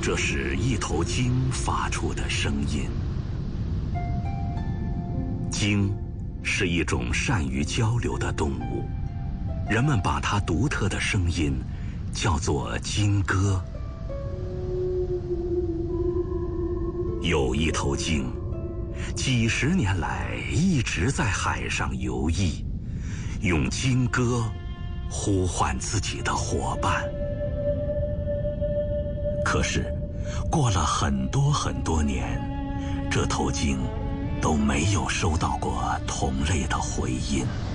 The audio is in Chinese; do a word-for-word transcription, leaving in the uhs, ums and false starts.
这是一头鲸发出的声音。鲸是一种善于交流的动物，人们把它独特的声音叫做鲸歌。有一头鲸，几十年来一直在海上游弋，用鲸歌呼唤自己的伙伴。可是，过了很多很多年，这头鲸都没有收到过同类的回音。